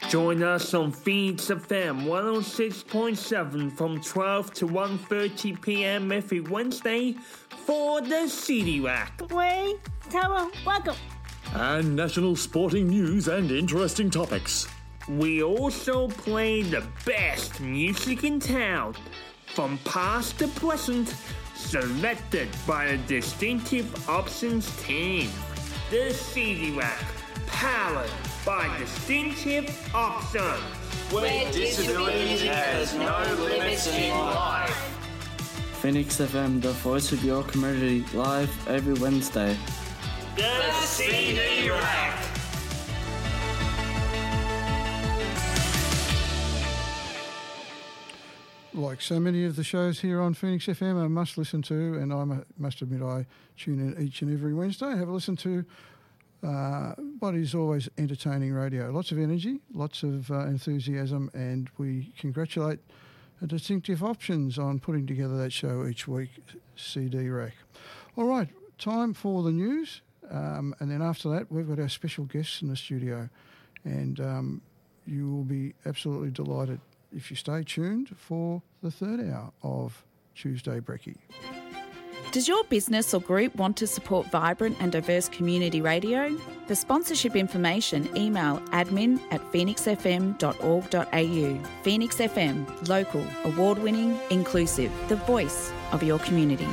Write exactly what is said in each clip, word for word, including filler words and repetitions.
Join us on Phoenix F M one oh six point seven from twelve to one thirty p.m. every Wednesday for the C D Rack. Wayne, Tara, welcome. And national sporting news and interesting topics. We also play the best music in town, from past to present, selected by the Distinctive Options team. The C D Rack, powered by Distinctive Options. Where disability has no limits in life. Phoenix F M, the voice of your community, live every Wednesday. The C D Rack. Like so many of the shows here on Phoenix F M, I must listen to, and I must admit I tune in each and every Wednesday. Have a listen to uh, what is always entertaining radio. Lots of energy, lots of uh, enthusiasm, and we congratulate Distinctive Options on putting together that show each week, C D Rack. All right, time for the news, um, and then after that we've got our special guests in the studio, and um, you will be absolutely delighted if you stay tuned for the third hour of Tuesday Brekkie. Does your business or group want to support vibrant and diverse community radio? For sponsorship information, email admin at phoenix f m dot org dot a u. Phoenix F M, local, award-winning, inclusive, the voice of your community.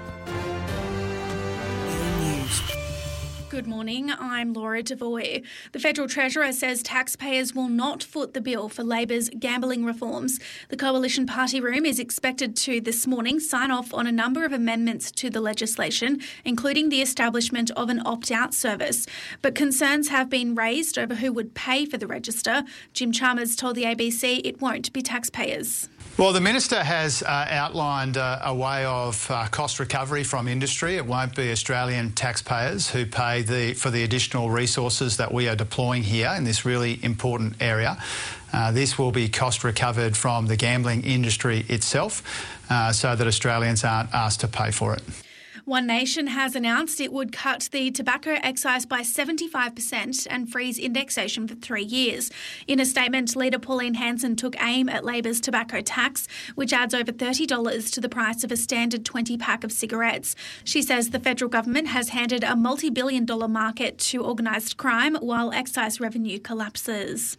Good morning, I'm Laura Devoy. The Federal Treasurer says taxpayers will not foot the bill for Labor's gambling reforms. The Coalition Party Room is expected to this morning sign off on a number of amendments to the legislation, including the establishment of an opt-out service. But concerns have been raised over who would pay for the register. Jim Chalmers told the A B C it won't be taxpayers. Well, the Minister has uh, outlined uh, a way of uh, cost recovery from industry. It won't be Australian taxpayers who pay the, for the additional resources that we are deploying here in this really important area. Uh, this will be cost recovered from the gambling industry itself uh, so that Australians aren't asked to pay for it. One Nation has announced it would cut the tobacco excise by seventy-five percent and freeze indexation for three years. In a statement, Leader Pauline Hanson took aim at Labor's tobacco tax, which adds over thirty dollars to the price of a standard twenty pack of cigarettes. She says the federal government has handed a multi-billion dollar market to organised crime while excise revenue collapses.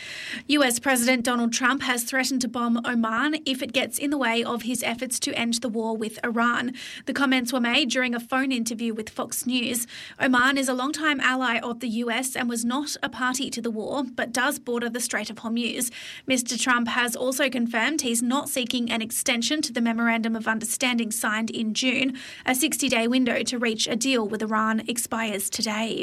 U S President Donald Trump has threatened to bomb Oman if it gets in the way of his efforts to end the war with Iran. The comments were made during a phone interview with Fox News. Oman is a longtime ally of the U S and was not a party to the war, but does border the Strait of Hormuz. Mister Trump has also confirmed he's not seeking an extension to the Memorandum of Understanding signed in June. A sixty-day window to reach a deal with Iran expires today.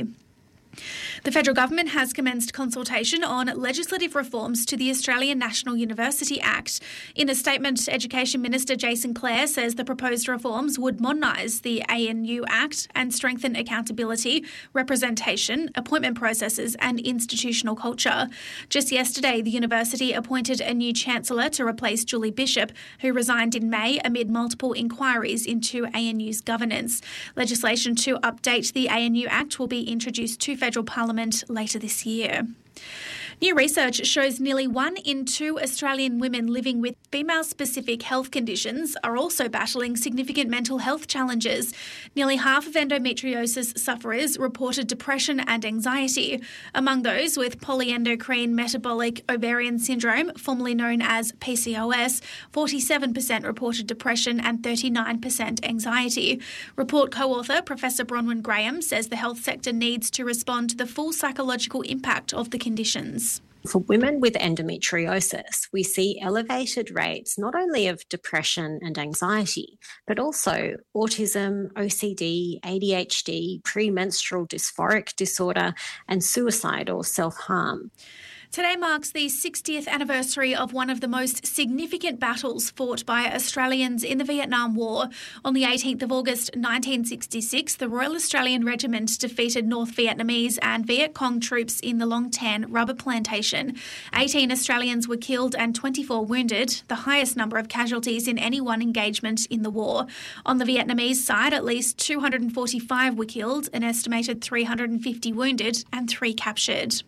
The federal government has commenced consultation on legislative reforms to the Australian National University Act. In a statement, Education Minister Jason Clare says the proposed reforms would modernise the A N U Act and strengthen accountability, representation, appointment processes and institutional culture. Just yesterday, the university appointed a new Chancellor to replace Julie Bishop, who resigned in May amid multiple inquiries into A N U's governance. Legislation to update the A N U Act will be introduced to federal Parliament later this year. New research shows nearly one in two Australian women living with female-specific health conditions are also battling significant mental health challenges. Nearly half of endometriosis sufferers reported depression and anxiety. Among those with polyendocrine metabolic ovarian syndrome, formerly known as P C O S, forty-seven percent reported depression and thirty-nine percent anxiety. Report co-author Professor Bronwyn Graham says the health sector needs to respond to the full psychological impact of the conditions. For women with endometriosis, we see elevated rates not only of depression and anxiety, but also autism, O C D, A D H D, premenstrual dysphoric disorder, and suicide or self-harm. Today marks the sixtieth anniversary of one of the most significant battles fought by Australians in the Vietnam War. On the eighteenth of August nineteen sixty-six, the Royal Australian Regiment defeated North Vietnamese and Viet Cong troops in the Long Tan rubber plantation. eighteen Australians were killed and twenty-four wounded, the highest number of casualties in any one engagement in the war. On the Vietnamese side, at least two hundred forty-five were killed, an estimated three hundred fifty wounded and three captured.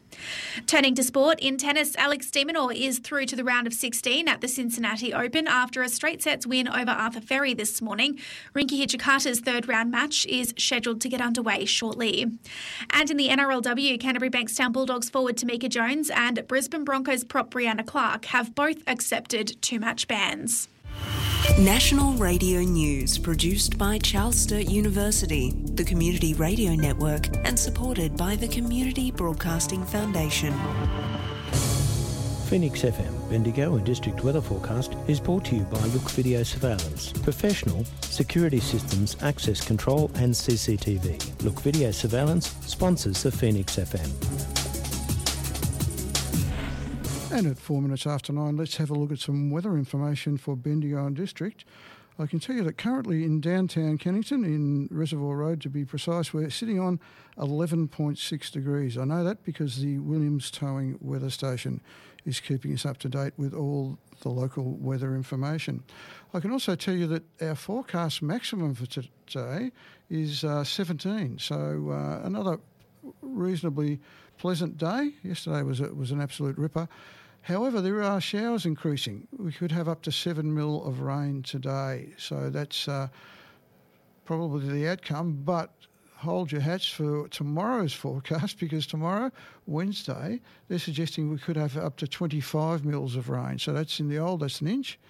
Turning to sport, in tennis, Alex de Minaur is through to the round of sixteen at the Cincinnati Open after a straight sets win over Arthur Ferry this morning. Rinky Hijikata's third round match is scheduled to get underway shortly. And in the N R L W, Canterbury Bankstown Bulldogs forward Tamika Jones and Brisbane Broncos prop Brianna Clark have both accepted two-match bans. National Radio News, produced by Charles Sturt University, the Community Radio Network, and supported by the Community Broadcasting Foundation. Phoenix F M, Bendigo and District Weather Forecast is brought to you by Look Video Surveillance. Professional, security systems, access control and C C T V. Look Video Surveillance sponsors the Phoenix F M. And at four minutes after nine, let's have a look at some weather information for Bendigo and District. I can tell you that currently in downtown Kennington, in Reservoir Road to be precise, we're sitting on eleven point six degrees. I know that because the Williams Towing Weather Station is keeping us up to date with all the local weather information. I can also tell you that our forecast maximum for today is uh, seventeen, so uh, another reasonably pleasant day. Yesterday was a, was an absolute ripper. However, there are showers increasing. We could have up to seven mil of rain today, so that's uh, probably the outcome. But hold your hats for tomorrow's forecast, because tomorrow, Wednesday, they're suggesting we could have up to twenty-five mils of rain. So that's in the old, that's an inch.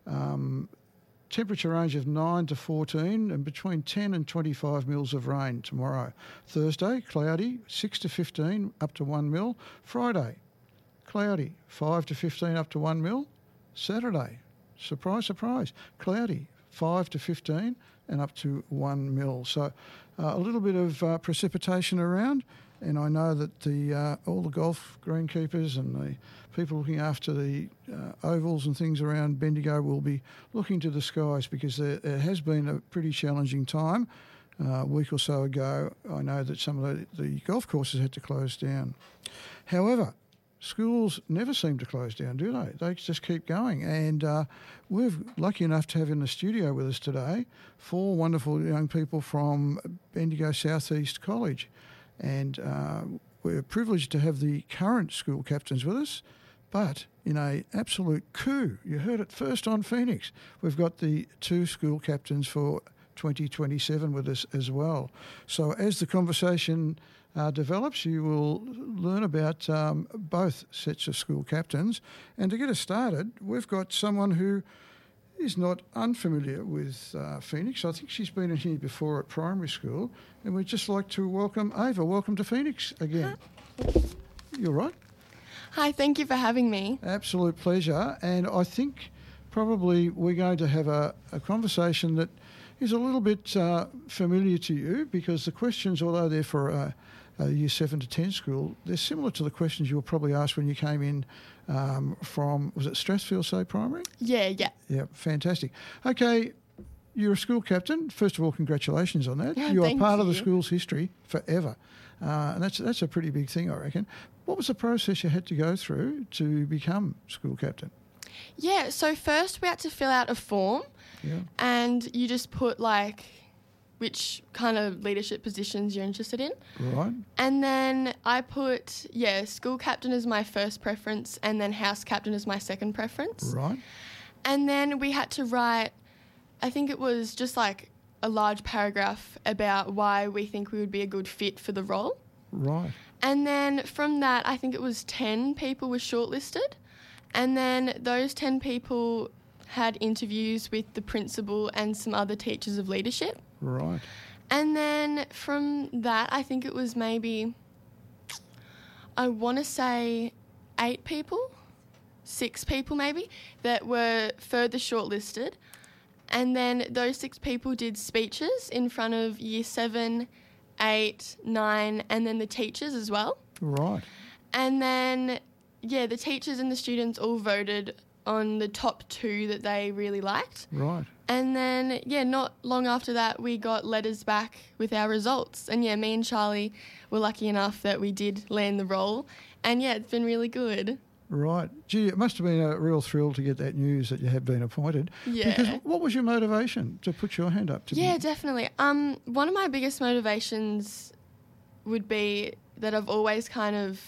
Um, temperature range of nine to fourteen and between ten and twenty-five mils of rain tomorrow. Thursday, cloudy, six to fifteen, up to one mil. Friday, cloudy, five to fifteen, up to one mil. Saturday, surprise, surprise, cloudy, five to fifteen and up to one mil. So uh, a little bit of uh, precipitation around, and I know that the uh, all the golf greenkeepers and the people looking after the uh, ovals and things around Bendigo will be looking to the skies, because there, there has been a pretty challenging time. Uh, a week or so ago, I know that some of the, the golf courses had to close down. However, schools never seem to close down, do they? They just keep going. And uh, we're lucky enough to have in the studio with us today four wonderful young people from Bendigo Southeast College. And uh, we're privileged to have the current school captains with us, but in a absolute coup, you heard it first on Phoenix, we've got the two school captains for twenty twenty-seven with us as well. So as the conversation Uh, develops, you will learn about um, both sets of school captains. And to get us started, we've got someone who is not unfamiliar with uh, Phoenix. I think she's been in here before at primary school, and we'd just like to welcome Ava. Welcome to Phoenix again. Hi. You're right. Hi, thank you for having me. Absolute pleasure. And I think probably we're going to have a, a conversation that is a little bit uh, familiar to you, because the questions, although they're for a, a year seven to ten school, they're similar to the questions you were probably asked when you came in um, from, was it Strathfield, say, primary? Yeah, yeah. Yeah, fantastic. Okay, you're a school captain. First of all, congratulations on that. Yeah, you are thank part you. of the school's history forever. Uh, and that's that's a pretty big thing, I reckon. What was the process you had to go through to become school captain? Yeah, so first we had to fill out a form, yeah. and you just put like which kind of leadership positions you're interested in. Right. And then I put, yeah, school captain as my first preference, and then house captain as my second preference. Right. And then we had to write, I think it was just like a large paragraph about why we think we would be a good fit for the role. Right. And then from that, I think it was ten people were shortlisted. And then those ten people had interviews with the principal and some other teachers of leadership. Right. And then from that, I think it was maybe, I want to say eight people, six people maybe, that were further shortlisted. And then those six people did speeches in front of year seven, eight, nine, and then the teachers as well. Right. And then, yeah, the teachers and the students all voted on the top two that they really liked. Right. And then, yeah, not long after that, we got letters back with our results. And, yeah, me and Charlie were lucky enough that we did land the role. And, yeah, it's been really good. Right. Gee, it must have been a real thrill to get that news that you have been appointed. Yeah. Because what was your motivation to put your hand up? To Yeah, be... definitely. Um, one of my biggest motivations would be that I've always kind of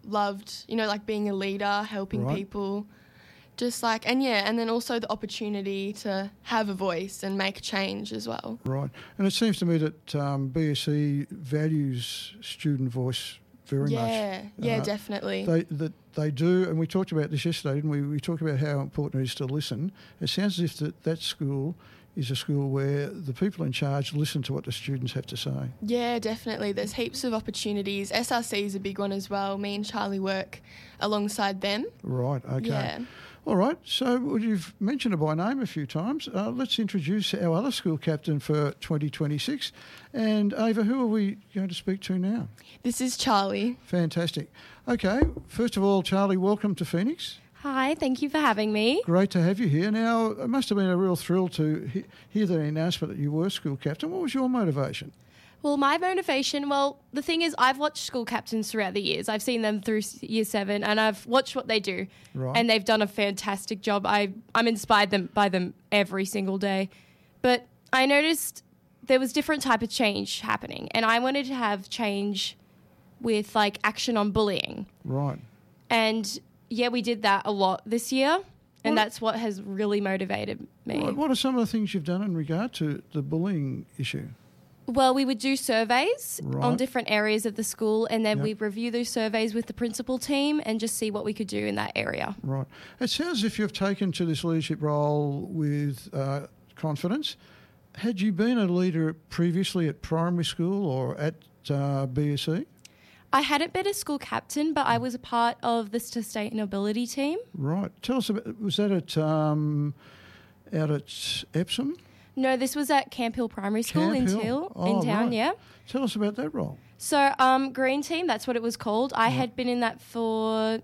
loved, you know, like being a leader, helping Right. people. Just like, and yeah, and then also the opportunity to have a voice and make change as well. Right. And it seems to me that um, B S E values student voice very much. Yeah, yeah, Uh, definitely. They that they do, and we talked about this yesterday, didn't we? We talked about how important it is to listen. It sounds as if that, that school is a school where the people in charge listen to what the students have to say. Yeah, definitely. There's heaps of opportunities. S R C is a big one as well. Me and Charlie work alongside them. Right, okay. Yeah. All right, so well, you've mentioned her by name a few times. Uh, let's introduce our other school captain for twenty twenty-six. And Ava, who are we going to speak to now? This is Charlie. Fantastic. Okay, first of all, Charlie, welcome to Phoenix. Hi, thank you for having me. Great to have you here. Now, it must have been a real thrill to he- hear the announcement that you were school captain. What was your motivation? Well, my motivation, well, the thing is I've watched school captains throughout the years. I've seen them through s- year seven and I've watched what they do. Right. And they've done a fantastic job. I, I'm inspired them by them every single day. But I noticed there was different type of change happening and I wanted to have change with like action on bullying. Right. And yeah, we did that a lot this year. And What- that's what has really motivated me. What, what are some of the things you've done in regard to the bullying issue? Well, we would do surveys Right. on different areas of the school and then Yep. we'd review those surveys with the principal team and just see what we could do in that area. Right. It sounds as if you've taken to this leadership role with uh, confidence. Had you been a leader previously at primary school or at uh, B S E? I hadn't been a school captain, but I was a part of the sustainability team. Right. Tell us about, was that at um, out at Epsom? No, this was at Camp Hill Primary School Camp in Hill? Till, Oh, in town, right. yeah. Tell us about that role. So, um, Green Team, that's what it was called. I had been in that for,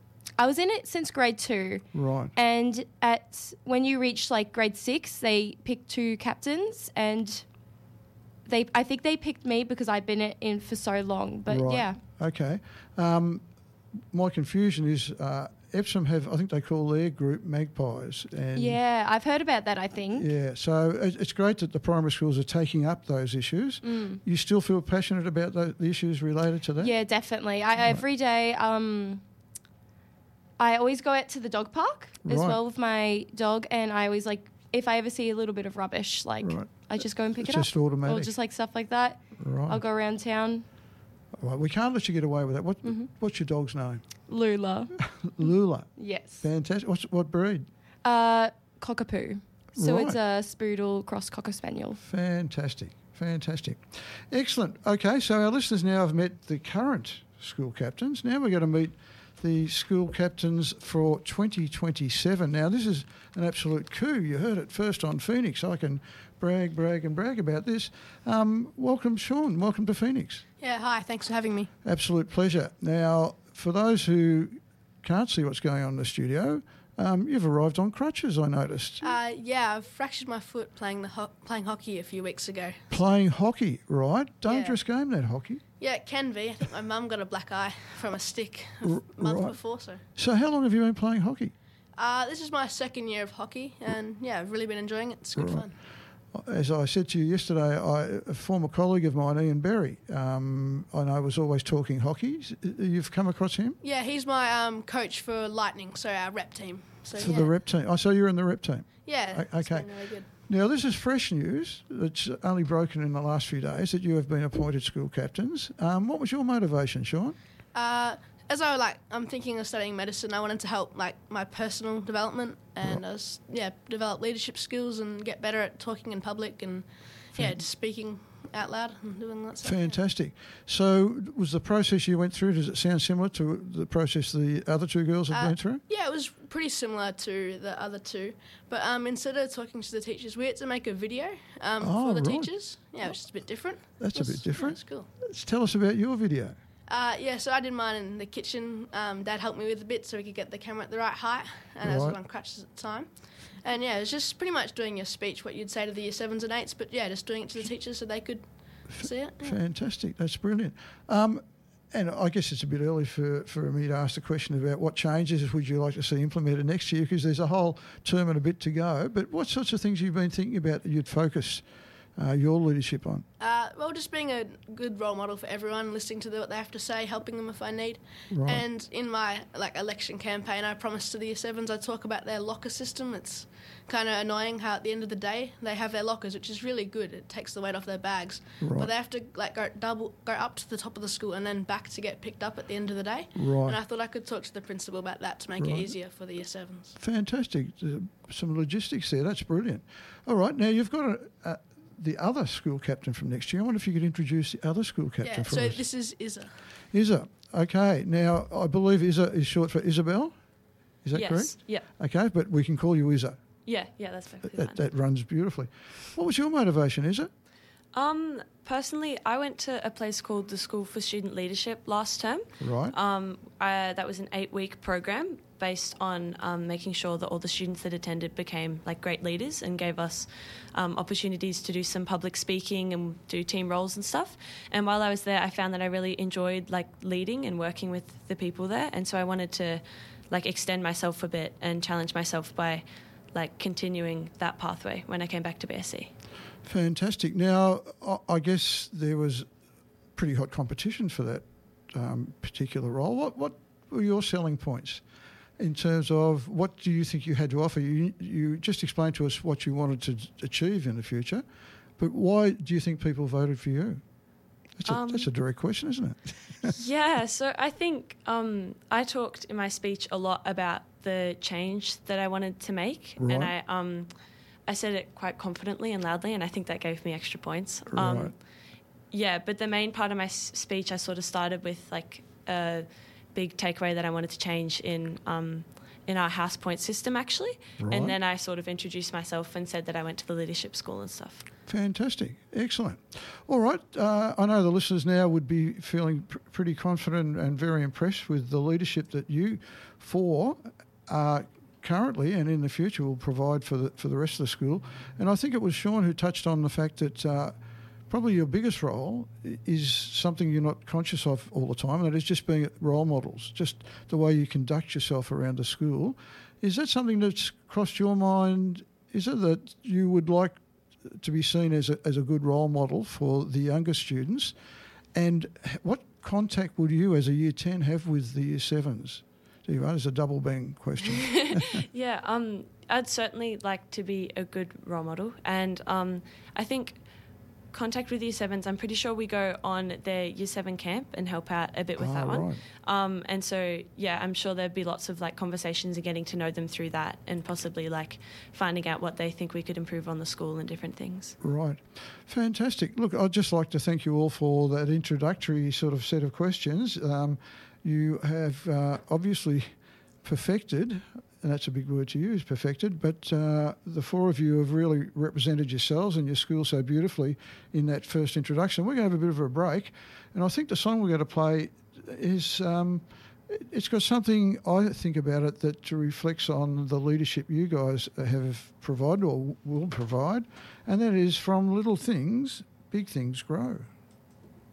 I was in it since grade two. Right. And at when you reach like grade six, they pick two captains, and they I think they picked me because I'd been in for so long. But right. yeah, Okay. Um, my confusion is uh, Epsom have, I think they call their group Magpies. And yeah, I've heard about that. I think. Yeah, so it- it's great that the primary schools are taking up those issues. Mm. You still feel passionate about the, the issues related to that? Yeah, definitely. I every day. Um, I always go out to the dog park as Right. well with my dog, and I always like if I ever see a little bit of rubbish, like Right. I just go and pick It's it just up, automatic. or just like stuff like that. Right. I'll go around town. Right, we can't let you get away with that. What, Mm-hmm. What's your dog's name? Lula. Lula. Yes. Fantastic. What's, what breed? Uh, cockapoo. So it's Right. a Spoodle cross Cocker Spaniel. Fantastic. Fantastic. Excellent. Okay, so our listeners now have met the current school captains. Now we're going to meet the school captains for twenty twenty-seven. Now, this is an absolute coup. You heard it first on Phoenix. I can brag, brag and brag about this. Um, welcome, Sean. Welcome to Phoenix. Yeah, hi, thanks for having me. Absolute pleasure. Now, for those who can't see what's going on in the studio, um, you've arrived on crutches, I noticed. Uh, yeah, I've fractured my foot playing the ho- playing hockey a few weeks ago. Playing hockey, right? Dangerous game, that hockey. Yeah, it can be. I think my mum got a black eye from a stick a R- f- month right. before, so. So how long have you been playing hockey? Uh, this is my second year of hockey, and yeah, I've really been enjoying it. It's good Right. fun. As I said to you yesterday, I, a former colleague of mine, Ian Berry, um, I know was always talking hockey. You've come across him? Yeah, he's my um, coach for Lightning, so our rep team. So For yeah. the rep team. Oh, so you're in the rep team? Yeah, O- it's okay. been really good. Now, this is fresh news. It's only broken in the last few days that you have been appointed school captains. Um, what was your motivation, Sean? Uh, as I like, I'm thinking of studying medicine. I wanted to help like my personal development and I was, yeah, develop leadership skills and get better at talking in public and yeah, just speaking out loud and doing that stuff. Fantastic. So was the process you went through, does it sound similar to the process the other two girls have Uh, been through? Yeah, it was pretty similar to the other two, but um, instead of talking to the teachers, we had to make a video um, Oh, for the right. teachers. Yeah, which is a bit different. That's It a was- bit different. Yeah, it's cool. Let's tell us about your video. Uh, yeah, so I did mine in the kitchen. Um, Dad helped me with a bit so we could get the camera at the right height, and I was Right. on crutches at the time. And yeah, it was just pretty much doing your speech, what you'd say to the year sevens and eights, but yeah, just doing it to the teachers so they could see it. Yeah. Fantastic. That's brilliant. Um, and I guess it's a bit early for, for me to ask the question about what changes would you like to see implemented next year, because there's a whole term and a bit to go. But what sorts of things you've been thinking about that you'd focus uh, your leadership on? Uh, well, just being a good role model for everyone, listening to the, what they have to say, helping them if I need. Right. And in my like election campaign, I promised to the Year Sevens I'd talk about their locker system. It's kind of annoying how at the end of the day they have their lockers, which is really good. It takes the weight off their bags, Right. but they have to like go double, go up to the top of the school and then back to get picked up at the end of the day. Right. And I thought I could talk to the principal about that to make Right. it easier for the Year Sevens. Fantastic. Uh, some logistics there. That's brilliant. All right. Now, you've got a, a, the other school captain from next year. I wonder if you could introduce the other school captain Yeah, for so us. this is Isa. Isa. Okay. Now, I believe Isa is short for Isabel. Is that Yes, correct? yep. Okay, but we can call you Isa. Yeah, yeah, that's perfectly That, fine. that runs beautifully. What was your motivation, Isa? Um, personally, I went to a place called the School for Student Leadership last term. Right. Um, I, that was an eight-week program based on um, making sure that all the students that attended became like great leaders and gave us um, opportunities to do some public speaking and do team roles and stuff. And while I was there, I found that I really enjoyed like leading and working with the people there. And so I wanted to like extend myself a bit and challenge myself by like continuing that pathway when I came back to B S C. Fantastic. Now, I- I guess there was pretty hot competition for that um, particular role. What what were your selling points in terms of what do you think you had to offer? You you just explained to us what you wanted to achieve in the future, but why do you think people voted for you? That's a, Um, that's a direct question, isn't it? Yeah, so I think um, I talked in my speech a lot about the change that I wanted to make, Right. and I um, I said it quite confidently and loudly, and I think that gave me extra points. Right. Um, yeah, but the main part of my s- speech, I sort of started with like a big takeaway that I wanted to change in um, in our house point system, actually, Right. and then I sort of introduced myself and said that I went to the leadership school and stuff. Fantastic. Excellent. All right. Uh, I know the listeners now would be feeling pr- pretty confident and very impressed with the leadership that you four uh, currently and in the future will provide for the, for the rest of the school. And I think it was Sean who touched on the fact that uh, probably your biggest role i- is something you're not conscious of all the time, and that is just being role models, just the way you conduct yourself around the school. Is that something that's crossed your mind? Is it that you would like to be seen as a, as a good role model for the younger students? And what contact would you as a Year ten have with the Year sevens? There you are, there's a double bang question. Yeah, um, I'd certainly like to be a good role model, and um, I think contact with Year Sevens, I'm pretty sure we go on their Year Seven camp and help out a bit with Ah, that one. right. Um, and so, yeah, I'm sure there'd be lots of like conversations and getting to know them through that, and possibly like finding out what they think we could improve on the school and different things. Right. Fantastic. Look, I'd just like to thank you all for that introductory sort of set of questions. Um, you have uh, obviously perfected, and that's a big word to use, perfected, but uh, the four of you have really represented yourselves and your school so beautifully in that first introduction. We're going to have a bit of a break, and I think the song we're going to play is... Um, it's got something, I think, about it that reflects on the leadership you guys have provided or will provide, and that is from little things, big things grow.